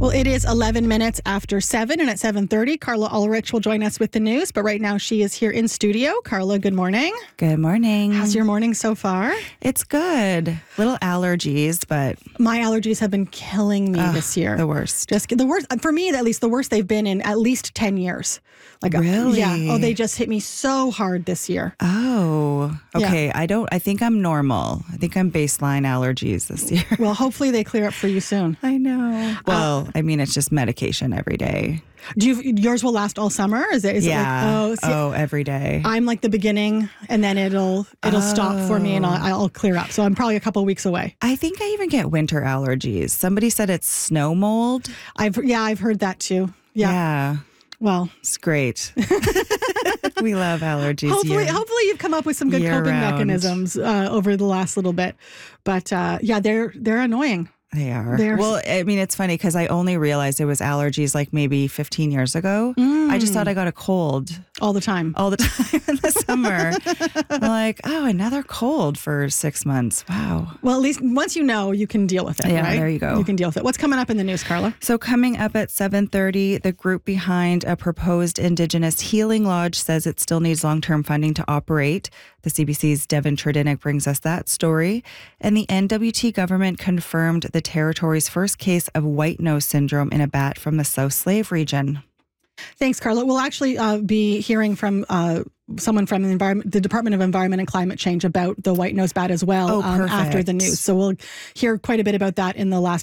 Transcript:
Well, it is 11 minutes after 7, and at 7:30, Carla Ulrich will join us with the news. But right now, she is here in studio. Carla, good morning. Good morning. How's your morning so far? It's good. Little allergies, but My allergies have been killing me this year. the worst. Just the worst. For me, at least, the worst they've been in at least 10 years. Really? Yeah. Oh, they just hit me so hard this year. Oh, okay. Yeah. I think I'm normal. I think I'm baseline allergies this year. Well, hopefully they clear up for you soon. I know. Well, I mean, it's just medication every day. Yours will last all summer? Is it like, every day. I'm like the beginning, and then it'll stop for me, and I'll clear up. So I'm probably a couple of weeks away. I think I even get winter allergies. Somebody said it's snow mold. I've heard that too. Yeah. Well, it's great. We love allergies. Hopefully you've come up with some good coping mechanisms over the last little bit. But they're annoying. They are. Well, I mean, it's funny because I only realized it was allergies like maybe 15 years ago. I just thought I got a cold. All the time in the summer. I'm like, oh, another cold for 6 months. Wow. Well, at least once you know, you can deal with it, yeah, right? There you go. You can deal with it. What's coming up in the news, Carla? So coming up at 7:30, the group behind a proposed Indigenous Healing Lodge says it still needs long-term funding to operate. The CBC's Devin Tredinnick brings us that story. And the NWT government confirmed the territory's first case of white nose syndrome in a bat from the South Slave region. Thanks, Carla. We'll actually be hearing from someone from the Department of Environment and Climate Change about the white nose bat as well after the news. So we'll hear quite a bit about that in the last